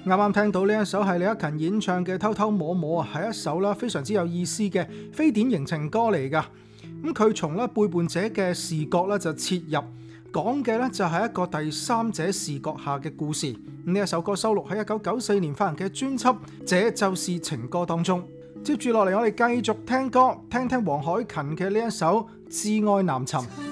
啱啱聽到呢一首係李克勤演唱嘅《偷偷摸摸》啊，係一首啦非常之有意思嘅非典型情歌嚟㗎。咁佢從咧背叛者嘅視角咧就切入，講嘅咧就係一個第三者視角下嘅故事。呢一首歌收錄喺1994年發行嘅專輯《這就是情歌》當中。接住落嚟，我哋繼續聽歌，聽聽黃凱芹嘅呢一首《至愛難尋》。